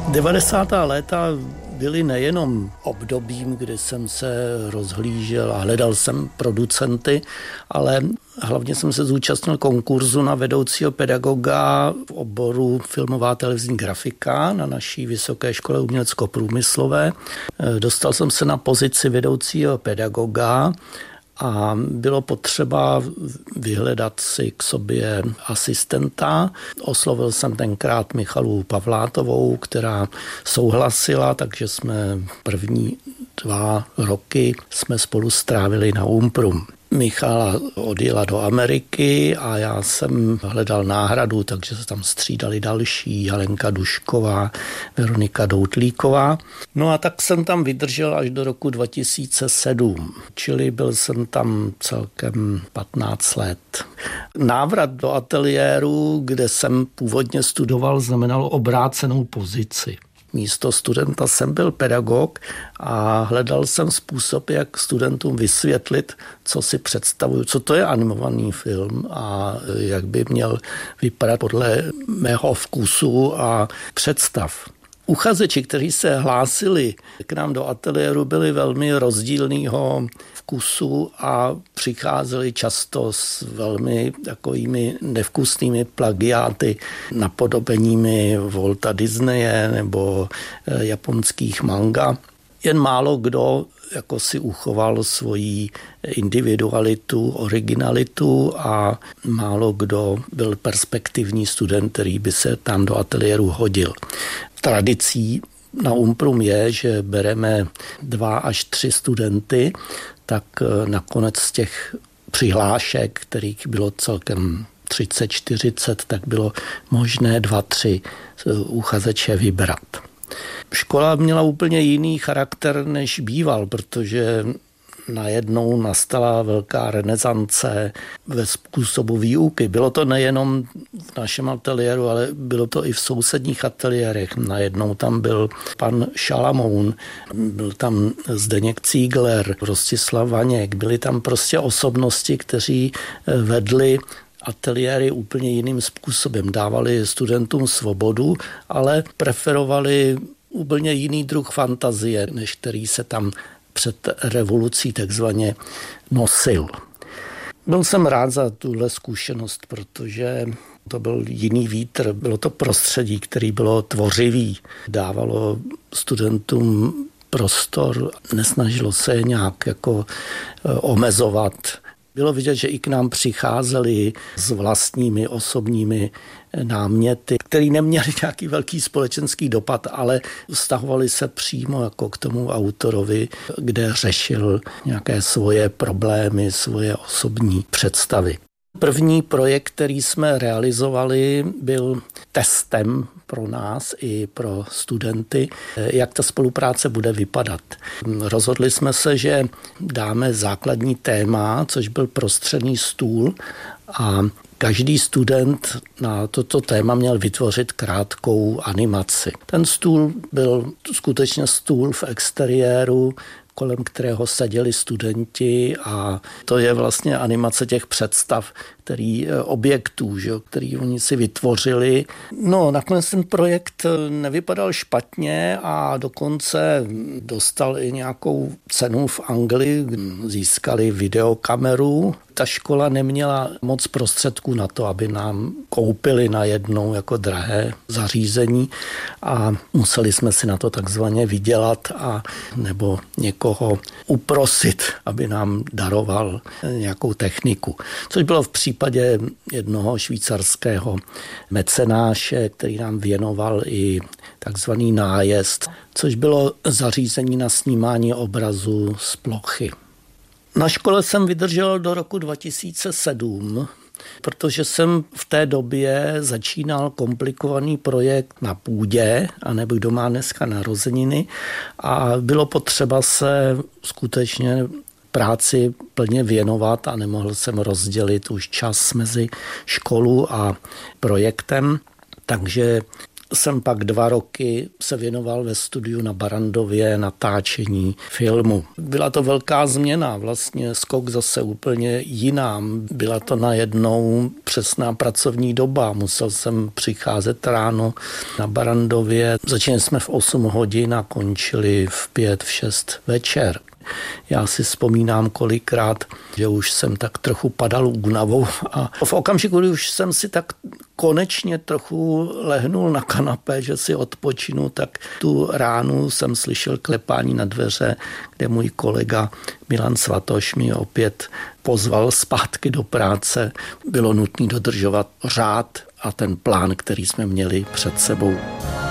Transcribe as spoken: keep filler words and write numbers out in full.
devadesátá léta byly nejenom obdobím, kdy jsem se rozhlížel a hledal jsem producenty, ale hlavně jsem se zúčastnil konkurzu na vedoucího pedagoga v oboru filmová televizní grafika na naší Vysoké škole umělecko-průmyslové. Dostal jsem se na pozici vedoucího pedagoga a bylo potřeba vyhledat si k sobě asistenta. Oslovil jsem tenkrát Michalu Pavlátovou, která souhlasila, takže jsme první dva roky jsme spolu strávili na Umprum. Michala odjela do Ameriky a já jsem hledal náhradu, takže se tam střídali další, Halenka Dušková, Veronika Doutlíková. No a tak jsem tam vydržel až do roku dva tisíce sedm, čili byl jsem tam celkem patnáct let. Návrat do ateliéru, kde jsem původně studoval, znamenalo obrácenou pozici. Místo studenta jsem byl pedagog a hledal jsem způsob, jak studentům vysvětlit, co si představuju, co to je animovaný film a jak by měl vypadat podle mého vkusu a představ. Uchazeči, kteří se hlásili k nám do ateliéru, byli velmi rozdílného vkusu a přicházeli často s velmi takovými nevkusnými plagiáty, napodobeními Walta Disneye nebo japonských manga. Jen málo kdo jako si uchoval svoji individualitu, originalitu a málo kdo byl perspektivní student, který by se tam do ateliéru hodil. Tradicí na Umprum je, že bereme dva až tři studenty, tak nakonec z těch přihlášek, kterých bylo celkem třicet čtyřicet, tak bylo možné dva, tři uchazeče vybrat. Škola měla úplně jiný charakter, než býval, protože najednou nastala velká renesance ve způsobu výuky. Bylo to nejenom v našem ateliéru, ale bylo to i v sousedních ateliérech. Najednou tam byl pan Šalamoun, byl tam Zdeněk Cígler, Rostislav Vaněk. Byly tam prostě osobnosti, kteří vedli ateliéry úplně jiným způsobem. Dávali studentům svobodu, ale preferovali úplně jiný druh fantazie, než který se tam před revolucí takzvaně nosil. Byl jsem rád za tuhle zkušenost, protože to byl jiný vítr, bylo to prostředí, který bylo tvořivý, dávalo studentům prostor, nesnažilo se je nějak jako omezovat. Bylo vidět, že i k nám přicházeli s vlastními osobními náměty, které neměly nějaký velký společenský dopad, ale vztahovaly se přímo jako k tomu autorovi, kde řešil nějaké svoje problémy, svoje osobní představy. První projekt, který jsme realizovali, byl testem pro nás i pro studenty, jak ta spolupráce bude vypadat. Rozhodli jsme se, že dáme základní téma, což byl prostřední stůl a každý student na toto téma měl vytvořit krátkou animaci. Ten stůl byl skutečně stůl v exteriéru, kolem kterého seděli studenti a to je vlastně animace těch představ, který objektů, že, který oni si vytvořili. No, nakonec ten projekt nevypadal špatně a dokonce dostal i nějakou cenu v Anglii, získali videokameru. Ta škola neměla moc prostředků na to, aby nám koupili najednou jako drahé zařízení a museli jsme si na to takzvaně vydělat a nebo někoho uprosit, aby nám daroval nějakou techniku. Což bylo v případě jednoho švýcarského mecenáše, který nám věnoval i takzvaný nájezd, což bylo zařízení na snímání obrazu z plochy. Na škole jsem vydržel do roku dva tisíce sedm, protože jsem v té době začínal komplikovaný projekt na půdě, anebo kdo má dneska narozeniny, a bylo potřeba se skutečně práci plně věnovat a nemohl jsem rozdělit už čas mezi školu a projektem, takže jsem pak dva roky se věnoval ve studiu na Barrandově natáčení filmu. Byla to velká změna, vlastně skok zase úplně jiná. Byla to najednou přesná pracovní doba. Musel jsem přicházet ráno na Barrandově. Začali jsme v osm hodin a končili v pět, v šest večer. Já si vzpomínám kolikrát, že už jsem tak trochu padal únavou a v okamžiku, kdy už jsem si tak konečně trochu lehnul na kanapé, že si odpočinu, tak tu ránu jsem slyšel klepání na dveře, kde můj kolega Milan Svatoš mě opět pozval zpátky do práce. Bylo nutné dodržovat řád a ten plán, který jsme měli před sebou.